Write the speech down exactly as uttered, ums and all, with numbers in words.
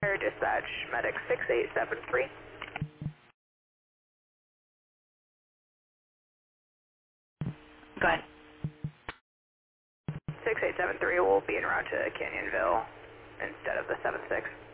Air dispatch, medic six eight seven three. Go ahead. six eight seven three will be en route to Canyonville instead of the seven six.